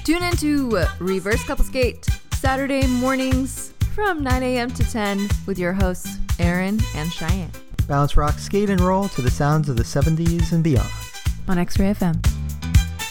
Tune into Reverse Couple Skate Saturday mornings from 9 a.m. to 10 with your hosts, Aaron and Cheyenne. Balance rock, skate, and roll to the sounds of the 70s and beyond. On X-Ray FM.